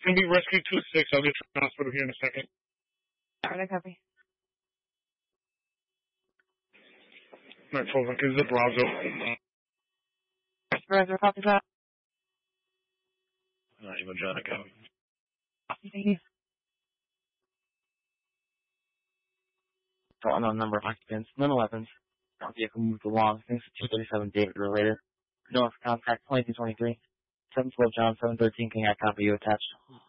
going to be rescue 2-6. I'll get to the hospital here in a second. Alright, I copy. Alright, hold on, this is the Brazos. Supervisor, copy that. Alright, Evo John, I copy. Thank you. So unknown number of occupants, none weapons. Vehicle moved along, things to 237 David related. North contact 2223. 712 John 713 King, I copy you attached.